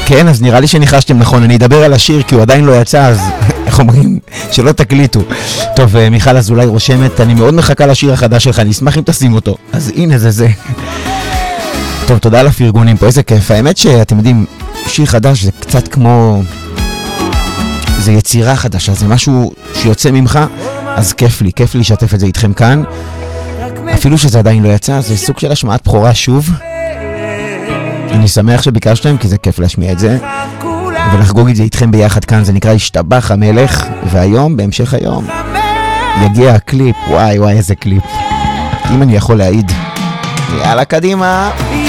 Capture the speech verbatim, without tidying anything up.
כן, אז נראה לי שניחשתם נכון, אני אדבר על השיר כי הוא עדיין לא יצא, אז איך אומרים? שלא תקליטו. טוב, מיכל אזולאי רושמת, אני מאוד מחכה לשיר החדש שלך, אני אשמח אם תשים אותו. אז הנה זה זה. טוב, תודה על הפרגונים פה, איזה כיף. האמת שאתם יודעים, שיר חדש זה קצת כמו... זה יצירה חדשה, זה משהו שיוצא ממך, אז כיף לי, כיף לי לשתף את זה איתכם כאן. אפילו שזה עדיין לא יצא, זה סוג של השמעת בחורה שוב. אני שמח שביקשתם, כי זה כיף להשמיע את זה. ולחגוג את זה איתכם ביחד כאן, זה נקרא השתבח המלך. והיום, בהמשך היום, יגיע הקליפ. וואי וואי, איזה קליפ. אם אני יכול להעיד. יאללה, קדימה.